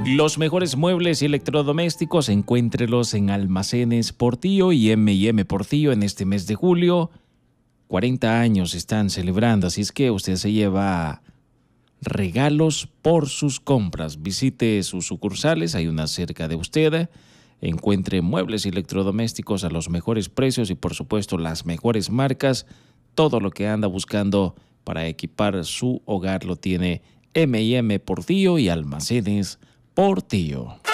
Los mejores muebles y electrodomésticos, encuéntrelos en Almacenes Portillo y M&M Portillo en este mes de julio. 40 años están celebrando, así es que usted se lleva regalos por sus compras. Visite sus sucursales, hay una cerca de usted. Encuentre muebles y electrodomésticos a los mejores precios y por supuesto las mejores marcas. Todo lo que anda buscando para equipar su hogar lo tiene M&M Portillo y Almacenes Portillo.